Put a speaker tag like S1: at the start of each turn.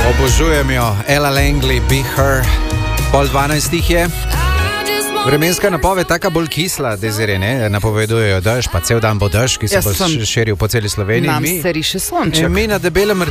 S1: Obožujem jo, Ella Langley, Be Her. 12:30 je. Vremenska napoved taka bolj kisla, Desiree, ne? Napovedujejo dež, pa cel dan bo dež, ki se bo širil po celi Sloveniji.
S2: Nam se riše sonček.
S1: Mi na Debelem